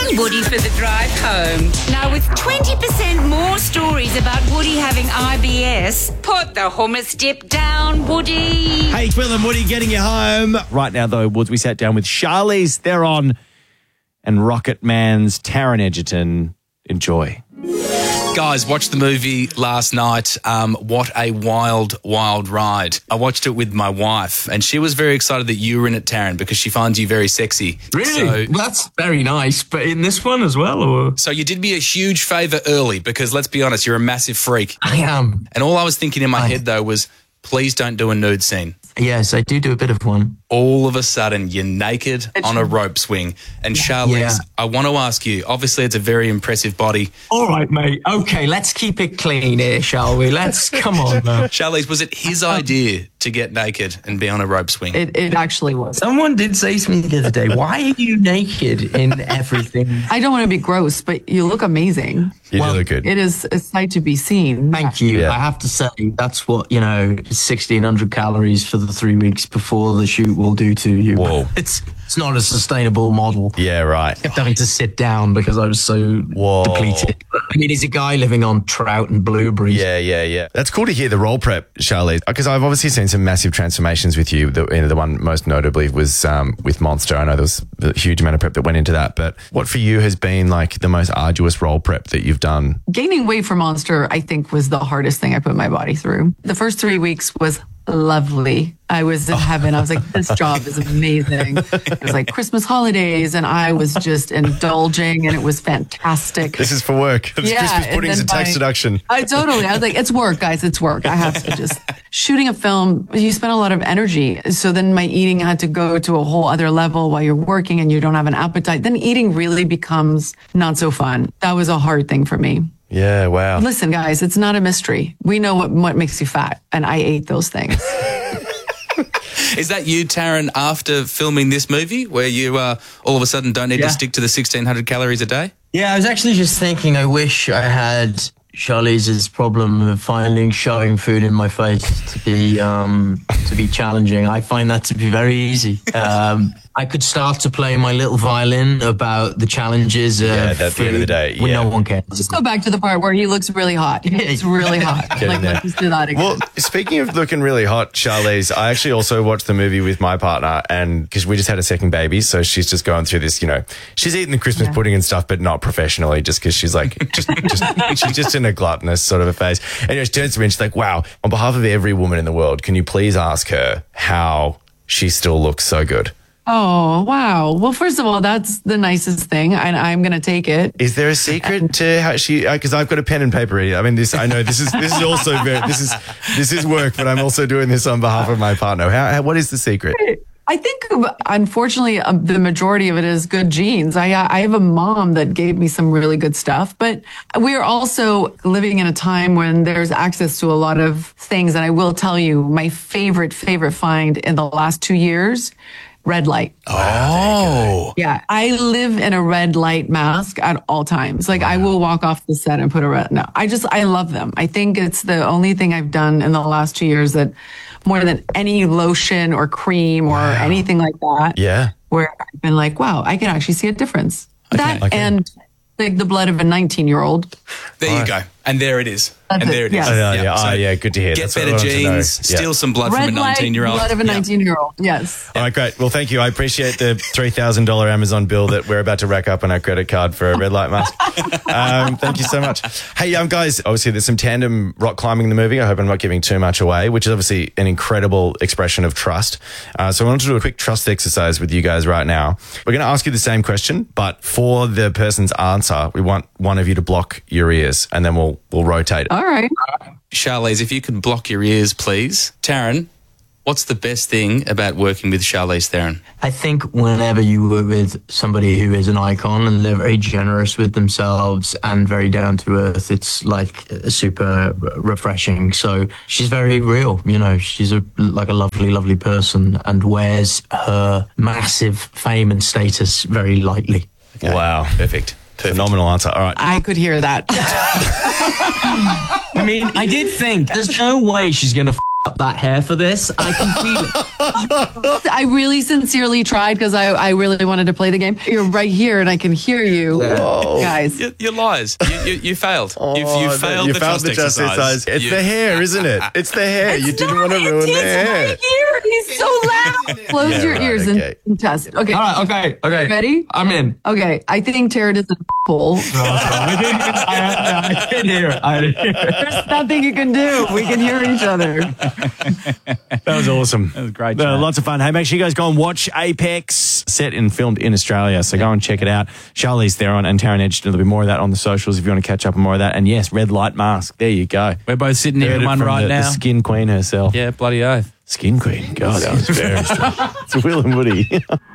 Woody for the drive home. Now, with 20% more stories about Woody having IBS, put the hummus dip down, Woody. Hey, it's Will and Woody getting you home. Right now, though, Woods, we sat down with Charlize Theron and Rocket Man's Taron Egerton. Enjoy. Guys, watched the movie last night. What a wild, wild ride. I watched it with my wife, and she was very excited that you were in it, Taron, because she finds you very sexy. Really? So, That's very nice. But in this one as well? Or? so you did me a huge favour early because, let's be honest, you're a massive freak. I am. And all I was thinking in my head, though, was please don't do a nude scene. Yes, I do a bit of one. All of a sudden, you're naked on a rope swing. And Charlize, Yeah. I want to ask you, obviously it's a very impressive body. All right, mate. Okay, let's keep it clean here, shall we? Come on now. Charlize, was it his idea to get naked and be on a rope swing? It actually was. Someone did say to me the other day, why are you naked in everything? I don't want to be gross, but you look amazing. You do look good. It is a sight to be seen. Thank you. Yeah. I have to say, that's what, 1,600 calories for the 3 weeks before the shoot will do to you. Whoa. It's not a sustainable model. Yeah, right. I kept having to sit down because I was so Whoa. depleted. I mean, he's a guy living on trout and blueberries. Yeah. That's cool to hear the role prep, Charlize, because I've obviously seen some massive transformations with you. The one most notably was with Monster. I know there was a huge amount of prep that went into that, but what for you has been like the most arduous role prep that you've done? Gaining weight for Monster, I think, was the hardest thing I put my body through. The first 3 weeks was lovely. I was in heaven. I was like, this job is amazing. It was like Christmas holidays, and I was just indulging, and it was fantastic. This is for work. It's Christmas and puddings then and tax deduction. I was like, it's work, guys. It's work. I have to just shooting a film. You spend a lot of energy. So then my eating had to go to a whole other level while you're working and you don't have an appetite. Then eating really becomes not so fun. That was a hard thing for me. Yeah, wow. Listen, guys, it's not a mystery. We know what makes you fat, and I ate those things. Is that you, Taron, after filming this movie, where you all of a sudden don't need to stick to the 1,600 calories a day? Yeah, I was actually just thinking, I wish I had Charlize's problem of shoving food in my face to be challenging. I find that to be very easy. I could start to play my little violin about the challenges of at the end of the day, when yeah. no one cares. Just go back to the part where he looks really hot. He looks really hot. Like, let's just do that again. Well, speaking of looking really hot, Charlize, I actually also watched the movie with my partner, and because we just had a second baby, so she's just going through this, she's eating the Christmas pudding and stuff, but not professionally, just because she's like, she's just in a gluttonous sort of a phase. And she turns to me and she's like, wow, on behalf of every woman in the world, can you please ask her how she still looks so good? Oh, wow. Well, first of all, that's the nicest thing, and I'm going to take it. Is there a secret to how she? Because I've got a pen and paper here. I mean, I know this is also this is work, but I'm also doing this on behalf of my partner. What is the secret? I think, unfortunately, the majority of it is good genes. I have a mom that gave me some really good stuff, but we're also living in a time when there's access to a lot of things. And I will tell you, my favorite find in the last 2 years, red light. Oh. Yeah. I live in a red light mask at all times. Like, I will walk off the set and put I love them. I think it's the only thing I've done in the last 2 years that more than any lotion or cream or anything like that. Yeah. Where I've been like, wow, I can actually see a difference. Okay. And like the blood of a 19-year-old. There you go. And there it is. That's and it, there it is. yeah. Good to hear. Get That's what I better wanted to know. genes, steal some blood from a Red light, 19-year-old. blood of a 19-year-old. Yes. All right, great. Well, thank you. I appreciate the $3,000 Amazon bill that we're about to rack up on our credit card for a red light mask. Thank you so much. Hey, guys, obviously there's some tandem rock climbing in the movie. I hope I'm not giving too much away, which is obviously an incredible expression of trust. So I wanted to do a quick trust exercise with you guys right now. We're going to ask you the same question, but for the person's answer, we want one of you to block your ears, and then we'll rotate. All right. Charlize, if you could block your ears, please. Taron, what's the best thing about working with Charlize Theron? I think whenever you work with somebody who is an icon and they're very generous with themselves and very down to earth, it's like super refreshing. So she's very real, she's like a lovely, lovely person and wears her massive fame and status very lightly. Okay. Wow. Perfect. Phenomenal answer. All right. I could hear that. I mean, I did think there's no way she's going to up that hair for this. I can feel it. I really sincerely tried because I really wanted to play the game. You're right here and I can hear you. Guys. You're liars. You failed. You failed You the failed trust the trust exercise. exercise. It's the hair, isn't it? It's the hair. You didn't want to ruin the hair. He's so loud. Close your right, ears okay. and test. Okay. All right, okay. Ready? I'm in. Okay. I think Taryn is a hole. I did hear it. There's nothing you can do. We can hear each other. That was awesome. That was great, No, chat. lots of fun. Hey, make sure you guys go and watch Apex, set and filmed in Australia. So go and check it out. Charlize Theron and Taron Egerton. There'll be more of that on the socials if you want to catch up on more of that. And yes, Red Light Mask. There you go. We're both sitting here Heard in it one from right the now. Skin Queen herself. Yeah, bloody oath. Skin Queen. God, that was very strong. It's Will and Woody.